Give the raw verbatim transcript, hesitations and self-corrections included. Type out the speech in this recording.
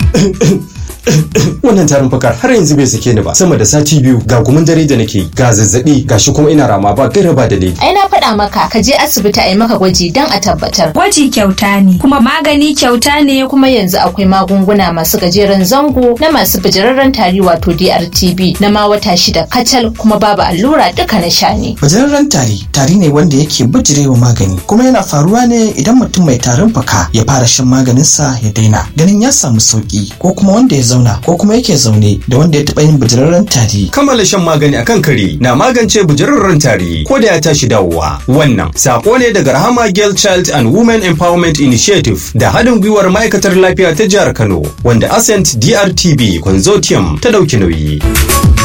Wannan tarin fakar har yanzu bai sake ni ba, sama da sati biyu, ga gumin dare da nake, ga zazzabi, gashi kuma ina rama ba gaira ba dalili. Ai na faɗa maka ka je asibiti a yi maka gwaji don a tabbatar. Gwaji kyauta ne, kuma magani kyauta ne. Kuma yanzu akwai magunguna masu gajeren zango na masu bijirarren tari wato D R T B na ma wata shida kacal, kuma babu allura, duka na sha ne. Bijirarren tari tari ne wanda yake bijirewa magani, kuma yana faruwa ne idan mutum mai tarin fuka ya fara shan maganinsa ya daina ganin ya samu sauki, ko kuma wanda ya zauna ko kuma yake zaune da wanda ya taɓa yin bijirarren tari. Kammala shan magani akan kare na magance bijirarren tari ko da ya tashi dawowa. Wannan sako ne daga Rahama Girl Child and Women Empowerment Initiative da haɗin gwiwar ma'aikatar lafiya ta jihar Kano, wanda Ascent D R T B Consortium ta ɗauki nauyi.